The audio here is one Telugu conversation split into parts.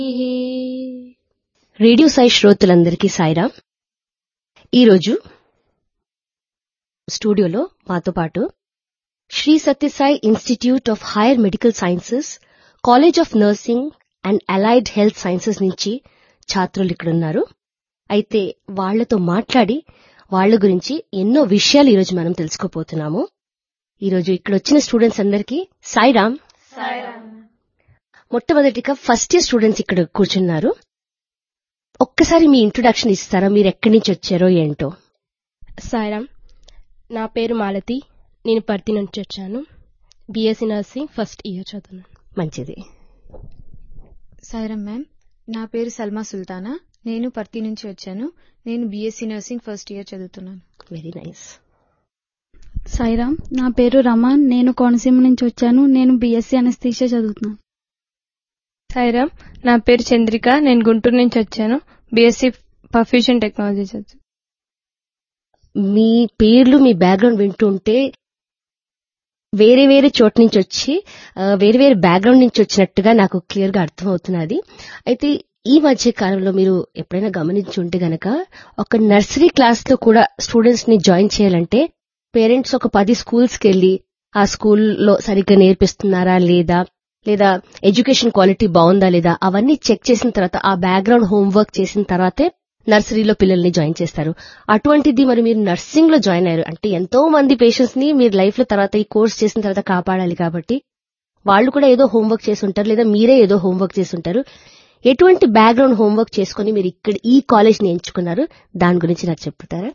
రేడియో సాయి శ్రోతలందరికీ సాయిరాం. ఈరోజు స్టూడియోలో మాతో పాటు Shri Sathya Sai institute of higher medical sciences, college of nursing and allied health sciences నుంచి ఛాత్రులు ఇక్కడున్నారు. అయితే వాళ్లతో మాట్లాడి వాళ్ల గురించి ఎన్నో విషయాలు ఈరోజు మనం తెలుసుకోపోతున్నాము. ఈరోజు ఇక్కడ వచ్చిన స్టూడెంట్స్ అందరికీ సాయిరాం. మొట్టమొదటిగా ఫస్ట్ ఇయర్ స్టూడెంట్స్ ఇక్కడ కూర్చున్నారు. ఒక్కసారి మీ ఇంట్రొడక్షన్ ఇస్తారా? మీరు ఎక్కడి నుంచి వచ్చారో ఏంటో. సాయిరామ్, నా పేరు మాలతి. నేను పర్తి నుంచి వచ్చాను. బీఎస్సీ నర్సింగ్ ఫస్ట్ ఇయర్ చదువుతున్నాను. మంచిది. సాయిరామ్ మ్యామ్, నా పేరు సల్మా సుల్తానా. నేను పర్తి నుంచి వచ్చాను. నేను బీఎస్సీ నర్సింగ్ ఫస్ట్ ఇయర్ చదువుతున్నాను. Very nice. సాయిరామ్, నా పేరు రమాన్. నేను కోనసీమ నుంచి వచ్చాను. నేను బీఎస్సీ అనస్థీషియా చదువుతున్నాను. సాయిరామ్, నా పేరు చంద్రిక. నేను గుంటూరు నుంచి వచ్చాను. బీఎస్సీ పర్ఫ్యూషన్ టెక్నాలజీ చదువు. మీ పేర్లు, మీ బ్యాక్గ్రౌండ్ వింటుంటే వేరే వేరే చోట నుంచి వచ్చి వేరే వేరే బ్యాక్గ్రౌండ్ నుంచి వచ్చినట్టుగా నాకు క్లియర్ గా అర్థమవుతున్నది. అయితే ఈ మధ్య కాలంలో మీరు ఎప్పుడైనా గమనించుంటే గనక ఒక నర్సరీ క్లాస్ లో కూడా స్టూడెంట్స్ ని జాయిన్ చేయాలంటే పేరెంట్స్ ఒక 10 స్కూల్స్ కి వెళ్లి ఆ స్కూల్లో సరిగ్గా నేర్పిస్తున్నారా లేదా, లేదా ఎడ్యుకేషన్ క్వాలిటీ బాగుందా లేదా, అవన్నీ చెక్ చేసిన తర్వాత ఆ బ్యాక్గ్రౌండ్ హోంవర్క్ చేసిన తర్వాతే నర్సరీలో పిల్లల్ని జాయిన్ చేస్తారు. అటువంటిది మరి మీరు నర్సింగ్ లో జాయిన్ అయ్యారు అంటే ఎంతో మంది పేషెంట్స్ ని మీరు లైఫ్ లో తర్వాత ఈ కోర్స్ చేసిన తర్వాత కాపాడాలి కాబట్టి వాళ్ళు కూడా ఏదో హోంవర్క్ చేసి ఉంటారు, లేదా మీరే ఏదో హోంవర్క్ చేసి ఉంటారు. ఎటువంటి బ్యాక్గ్రౌండ్ హోంవర్క్ చేసుకుని మీరు ఇక్కడ ఈ కాలేజ్ ని ఎంచుకున్నారు, దాని గురించి నాకు చెప్తారా?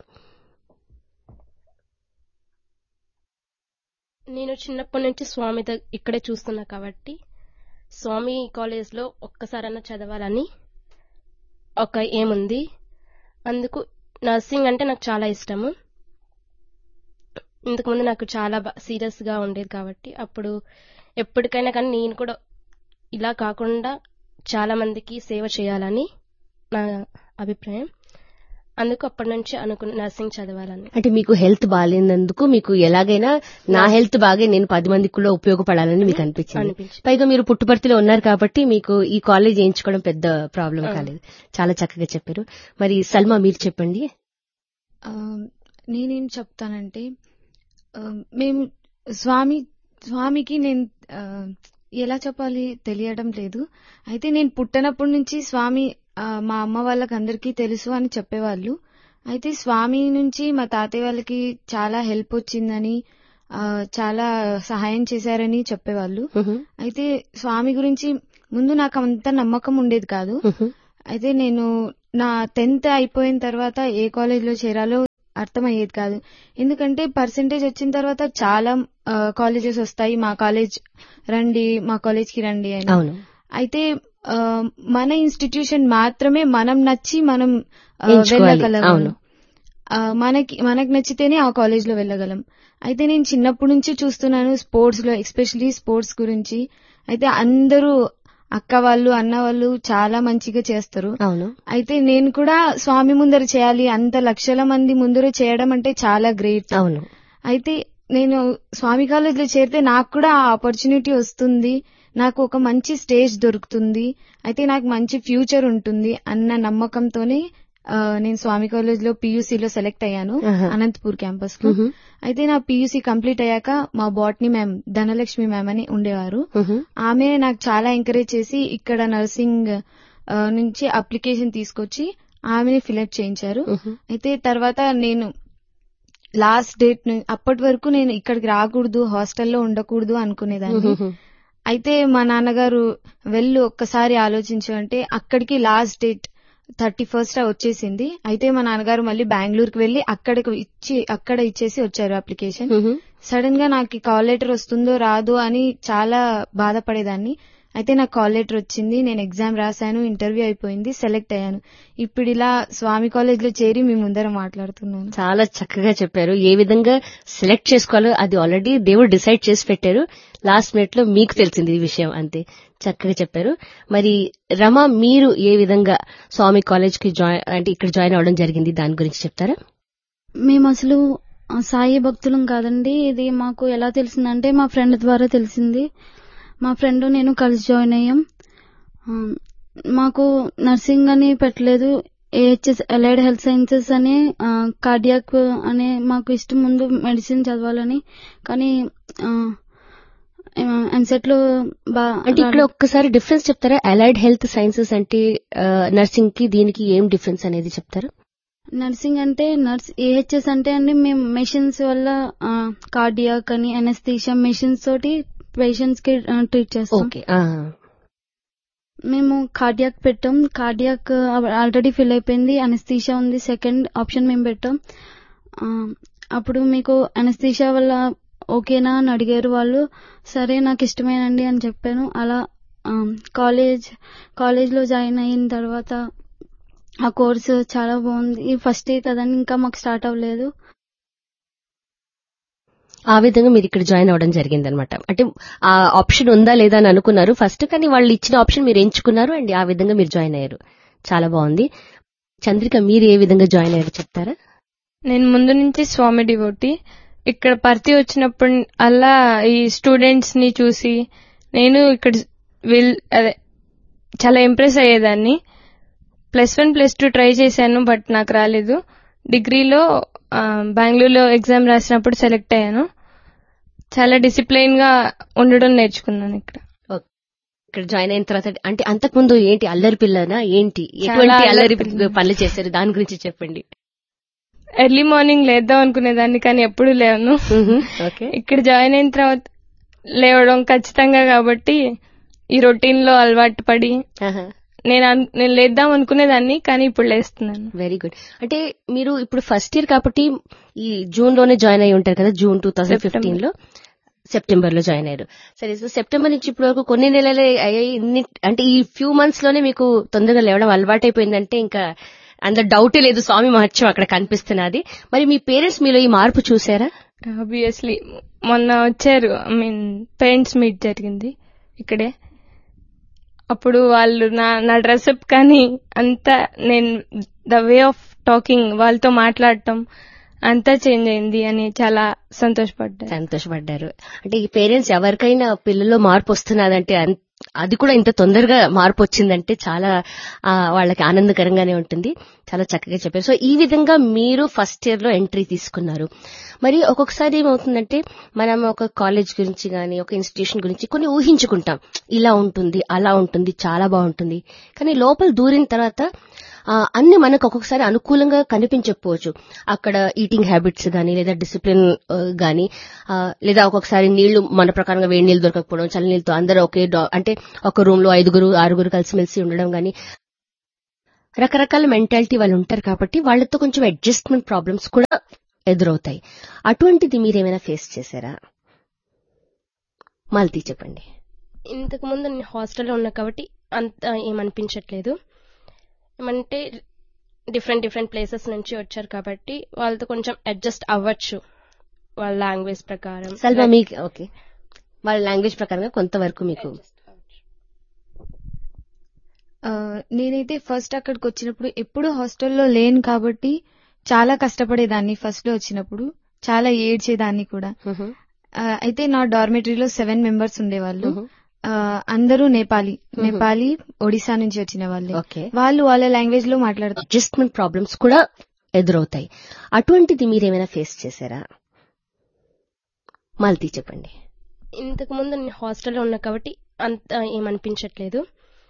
నేను చిన్నప్పటి నుంచి స్వామి ఇక్కడే చూస్తున్నా కాబట్టి స్వామి కాలేజ్లో ఒక్కసారన్నా చదవాలని ఒక ఏముంది. అందుకు నర్సింగ్ అంటే నాకు చాలా ఇష్టము. ఇంతకుముందు నాకు చాలా సీరియస్ గా ఉండేది కాబట్టి అప్పుడు ఎప్పటికైనా కానీ నేను కూడా ఇలా కాకుండా చాలా మందికి సేవ చేయాలని నా అభిప్రాయం. అందుకు అప్పటి నుంచి అనుకున్న నర్సింగ్ చదవాలని. అంటే మీకు హెల్త్ బాగాలేనందుకు మీకు ఎలాగైనా నా హెల్త్ బాగే నేను 10 మందికి కూడా ఉపయోగపడాలని మీకు అనిపించింది. పైగా మీరు పుట్టుపర్తిలో ఉన్నారు కాబట్టి మీకు ఈ కాలేజ్ ఎంచుకోవడం పెద్ద ప్రాబ్లం కాలేదు. చాలా చక్కగా చెప్పారు. మరి సల్మా, మీరు చెప్పండి. నేనేం చెప్తానంటే, మేము స్వామికి నేను ఎలా చెప్పాలి తెలియడం లేదు. అయితే నేను పుట్టినప్పటి నుంచి స్వామి మా అమ్మ వాళ్ళకి అందరికీ తెలుసు అని చెప్పేవాళ్ళు. అయితే స్వామి నుంచి మా తాతయ్య వాళ్ళకి చాలా హెల్ప్ వచ్చిందని, చాలా సహాయం చేశారని చెప్పేవాళ్ళు. అయితే స్వామి గురించి ముందు నాకు అంత నమ్మకం ఉండేది కాదు. అయితే నేను నా 10th అయిపోయిన తర్వాత ఏ కాలేజ్ లో చేరాలో అర్థమయ్యేది కాదు. ఎందుకంటే పర్సెంటేజ్ వచ్చిన తర్వాత చాలా కాలేజెస్ వస్తాయి, మా కాలేజ్ రండి, మా కాలేజ్ కి రండి అని. అయితే మన ఇన్స్టిట్యూషన్ మాత్రమే మనం నచ్చి మనం వెళ్ళగలం. మనకు నచ్చితేనే ఆ కాలేజ్ లో వెళ్ళగలం. అయితే నేను చిన్నప్పటి నుంచి చూస్తున్నాను స్పోర్ట్స్ లో, ఎస్పెషలీ స్పోర్ట్స్ గురించి. అయితే అందరూ అక్క వాళ్ళు, అన్న వాళ్ళు చాలా మంచిగా చేస్తారు. అయితే నేను కూడా స్వామి ముందర చేయాలి, అంత లక్షల మంది ముందర చేయడం అంటే చాలా గ్రేట్. అయితే నేను స్వామి కాలేజ్ లో చేరితే నాకు కూడా ఆ ఆపర్చునిటీ వస్తుంది, నాకు ఒక మంచి స్టేజ్ దొరుకుతుంది, అయితే నాకు మంచి ఫ్యూచర్ ఉంటుంది అన్న నమ్మకంతోనే నేను స్వామి కాలేజ్ లో పీయూసీలో సెలెక్ట్ అయ్యాను, అనంతపూర్ క్యాంపస్ లో. అయితే నా పీయూసీ కంప్లీట్ అయ్యాక మా బాటనీ మ్యామ్ ధనలక్ష్మి మ్యామ్ అని ఉండేవారు. ఆమె నాకు చాలా ఎంకరేజ్ చేసి ఇక్కడ నర్సింగ్ నుంచి అప్లికేషన్ తీసుకొచ్చి ఆమెని ఫిలప్ చేయించారు. అయితే తర్వాత నేను లాస్ట్ డేట్ అప్పటి వరకు నేను ఇక్కడికి రాకూడదు, హాస్టల్లో ఉండకూడదు అనుకునేదాన్ని. అయితే మా నాన్నగారు వెళ్ళు ఒక్కసారి ఆలోచించు అంటే అక్కడికి లాస్ట్ డేట్ 31st వచ్చేసింది. అయితే మా నాన్నగారు మళ్ళీ బెంగళూరుకి వెళ్లి అక్కడ ఇచ్చేసి వచ్చారు అప్లికేషన్. సడన్ గా నాకు కాల్ లెటర్ వస్తుందో రాదో అని చాలా బాధపడేదాన్ని. అయితే నాకు కాల్ లెటర్ వచ్చింది, నేను ఎగ్జామ్ రాశాను, ఇంటర్వ్యూ అయిపోయింది, సెలెక్ట్ అయ్యాను. ఇప్పుడు ఇలా స్వామి కాలేజ్ లో చేరి మీ ముందర మాట్లాడుతున్నాను. చాలా చక్కగా చెప్పారు. ఏ విధంగా సెలెక్ట్ చేసుకోవాలో అది ఆల్రెడీ దేవుడు డిసైడ్ చేసి పెట్టారు, లాస్ట్ మినిట్ లో మీకు తెలిసింది ఈ విషయం, అంతే. చక్కగా చెప్పారు. మరి రమ, మీరు ఏ విధంగా స్వామి కాలేజ్ కి ఇక్కడ జాయిన్ అవడం జరిగింది, దాని గురించి చెప్తారా? మేము అసలు సాయి భక్తులం కాదండి. ఇది మాకు ఎలా తెలిసిందంటే మా ఫ్రెండ్ ద్వారా తెలిసింది. మా ఫ్రెండ్ నేను కలిసి జాయిన్ అయ్యాం. మాకు నర్సింగ్ అని పెట్టలేదు. ఏహెచ్ఎస్ అలైడ్ హెల్త్ సైన్సెస్ అని కార్డియాక్ అనే మాకు ఇష్టం ముందు మెడిసిన్ చదవాలని. కానీ ఎంసెట్ లో అంటే ఇక్కడ ఒక్కసారి డిఫరెన్స్ చెప్తారా? అలైడ్ హెల్త్ సైన్సెస్ అంటే నర్సింగ్ కి దీనికి ఏం డిఫరెన్స్ అనేది చెప్తారా? నర్సింగ్ అంటే ఏహెచ్ఎస్ అంటే అండి మేము మెషిన్స్ వల్ల కార్డియాక్ అని అనస్థీషియా మెషిన్స్ తోటి పేషెంట్స్ కి ట్రీట్ చేస్తాం. ఓకే. మేము కార్డియాక్ పెట్టాం. కార్డియాక్ ఆల్రెడీ ఫిల్ అయిపోయింది. అనస్థీషియా ఉంది, సెకండ్ ఆప్షన్ మేము పెట్టాం. అప్పుడు మీకు అనస్థీషియా వల్ల ఓకేనా అని అడిగారు వాళ్ళు. సరే నాకు ఇష్టమేనండి అని చెప్పాను. అలా కాలేజ్ లో జాయిన్ అయిన తర్వాత ఆ కోర్సు చాలా బాగుంది. ఫస్ట్ ఇయర్ కదండి, ఇంకా మాకు స్టార్ట్ అవ్వలేదు. ఆ విధంగా మీరు ఇక్కడ జాయిన్ అవ్వడం జరిగింది అనమాట. అంటే ఆ ఆప్షన్ ఉందా లేదా అని అనుకున్నారు ఫస్ట్, కానీ వాళ్ళు ఇచ్చిన ఆప్షన్ మీరు ఎంచుకున్నారు అండ్ ఆ విధంగా మీరు జాయిన్ అయ్యారు. చాలా బాగుంది. చంద్రిక, మీరు ఏ విధంగా జాయిన్ అయ్యారు చెప్తారా? నేను ముందు నుంచి స్వామి డివోటీ. ఇక్కడ భర్తీ వచ్చినప్పుడు అలా ఈ స్టూడెంట్స్ ని చూసి నేను ఇక్కడ చాలా ఇంప్రెస్ అయ్యేదాన్ని. +1 +2 ట్రై చేశాను, బట్ నాకు రాలేదు. డిగ్రీలో బెంగళూరులో ఎగ్జామ్ రాసినప్పుడు సెలెక్ట్ అయ్యాను. చాలా డిసిప్లైన్ గా ఉండడం నేర్చుకున్నాను ఇక్కడ. ఇక్కడ జాయిన్ అయిన తర్వాత అంటే అంతకుముందు ఏంటి, అల్లరి పిల్లనా ఏంటి, ఎటువంటి అల్లరి పనులు చేశారు దాని గురించి చెప్పండి. ఎర్లీ మార్నింగ్ లేద్దాం అనుకునేదాన్ని, కానీ ఎప్పుడు లేవను. ఇక్కడ జాయిన్ అయిన తర్వాత లేవడం ఖచ్చితంగా కాబట్టి ఈ రొటీన్ లో అలవాటు పడి నేను లేద్దాం అనుకునేదాన్ని, కానీ ఇప్పుడు లేస్తున్నాను. Very good. అంటే మీరు ఇప్పుడు ఫస్ట్ ఇయర్ కాబట్టి ఈ జూన్ లోనే జాయిన్ అయి ఉంటారు కదా, జూన్ 2015 లో, సెప్టెంబర్ లో జాయిన్ అయ్యారు. సరే, సో సెప్టెంబర్ నుంచి ఇప్పటి వరకు కొన్ని నెలలే అయ్యాయి. అంటే ఈ ఫ్యూ మంత్స్ లోనే మీకు తొందరగా లేవడం అలవాటైపోయిందంటే ఇంకా అందులో డౌటే లేదు, స్వామి మహత్యం అక్కడ కనిపిస్తున్నది. మరి మీ పేరెంట్స్ మీలో ఈ మార్పు చూసారా? ఆబ్వియస్లీ మొన్న వచ్చారు, పేరెంట్స్ మీట్ జరిగింది ఇక్కడే. అప్పుడు వాళ్ళు నా డ్రెస్అప్ కానీ అంతా, నేను ద వే ఆఫ్ టాకింగ్, వాళ్ళతో మాట్లాడటం అంతా చేంజ్ అయింది అని చాలా సంతోషపడ్డారు. అంటే ఈ పేరెంట్స్ ఎవరికైనా పిల్లల్లో మార్పు వస్తున్నదంటే, అది కూడా ఇంత తొందరగా మార్పు వచ్చిందంటే చాలా వాళ్ళకి ఆనందకరంగానే ఉంటుంది. చాలా చక్కగా చెప్పారు. సో ఈ విధంగా మీరు ఫస్ట్ ఇయర్ లో ఎంట్రీ తీసుకున్నారు. మరి ఒక్కొక్కసారి ఏమవుతుందంటే, మనం ఒక కాలేజ్ గురించి గానీ ఒక ఇన్స్టిట్యూషన్ గురించి కొన్ని ఊహించుకుంటాం, ఇలా ఉంటుంది అలా ఉంటుంది చాలా బాగుంటుంది. కానీ లోపల దూరిన తర్వాత అన్ని మనకు ఒక్కొక్కసారి అనుకూలంగా కనిపించకపోవచ్చు. అక్కడ ఈటింగ్ హ్యాబిట్స్ గానీ లేదా డిసిప్లిన్ గానీ, లేదా ఒక్కొక్కసారి నీళ్లు మన ప్రకారంగా వేడి నీళ్లు దొరకకపోవడం, చల్ల నీళ్ళతో అందరూ అంటే ఒక రూమ్ లో 5-6 కలిసిమెలిసి ఉండడం గానీ, రకరకాల మెంటాలిటీ వాళ్ళు ఉంటారు కాబట్టి వాళ్ళతో కొంచెం అడ్జస్ట్మెంట్ ప్రాబ్లమ్స్ కూడా ఎదురవుతాయి. అటువంటిది మీరేమైనా ఫేస్ చేశారా? మాలతి చెప్పండి. ఇంతకు ముందు నేను హాస్టల్లో ఉన్నా కాబట్టి అంత ఏమనిపించట్లేదు. ఏమంటే డిఫరెంట్ ప్లేసెస్ నుంచి వచ్చారు కాబట్టి వాళ్ళతో కొంచెం అడ్జస్ట్ అవ్వచ్చు, వాళ్ళ లాంగ్వేజ్ ప్రకారం. సల్మా, మీకు ఓకే, వాళ్ళ లాంగ్వేజ్ ప్రకారంగా కొంతవరకు మీకు? నేనైతే ఫస్ట్ అక్కడికి వచ్చినప్పుడు ఎప్పుడు హాస్టల్లో లేను కాబట్టి చాలా కష్టపడేదాన్ని. ఫస్ట్ లో వచ్చినప్పుడు చాలా ఏడ్చేదాన్ని కూడా. అయితే నా డార్మెటరీలో 7 మెంబర్స్ ఉండేవాళ్ళు. అందరూ నేపాలీ ఒడిశా నుంచి వచ్చిన వాళ్ళే. వాళ్ళు వాళ్ళ లాంగ్వేజ్ లో మాట్లాడుతారు. అడ్జస్ట్మెంట్ ప్రాబ్లమ్స్ కూడా ఎదురవుతాయి. అటువంటిది మీరేమైనా ఫేస్ చేశారా? మాలతి చెప్పండి. ఇంతకు ముందు నేను హాస్టల్లో ఉన్నా కాబట్టి అంత ఏమనిపించట్లేదు.